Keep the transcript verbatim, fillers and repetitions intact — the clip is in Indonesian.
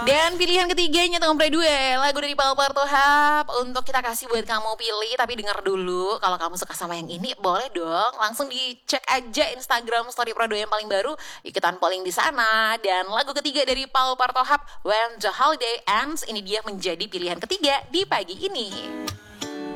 Dan pilihan ketiganya Tong Predue, lagu dari Paul Partohap untuk kita kasih buat kamu pilih. Tapi denger dulu, kalau kamu suka sama yang ini boleh dong langsung dicek aja Instagram Story Prodo yang paling baru, ikutan polling di sana. Dan lagu ketiga dari Paul Partohap, When the Holiday Ends, ini dia menjadi pilihan ketiga di pagi ini.